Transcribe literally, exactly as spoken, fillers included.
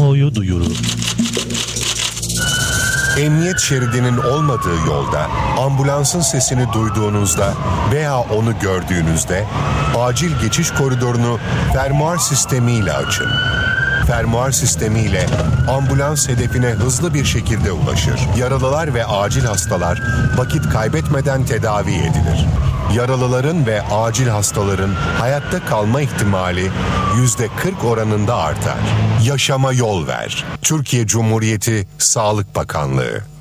Kamuoyu duyuru. Emniyet şeridinin olmadığı yolda ambulansın sesini duyduğunuzda veya onu gördüğünüzde acil geçiş koridorunu fermuar sistemiyle açın. Fermuar sistemiyle ambulans hedefine hızlı bir şekilde ulaşır. Yaralılar ve acil hastalar vakit kaybetmeden tedavi edilir. Yaralıların ve acil hastaların hayatta kalma ihtimali yüzde kırk oranında artar. Yaşama yol ver. Türkiye Cumhuriyeti Sağlık Bakanlığı.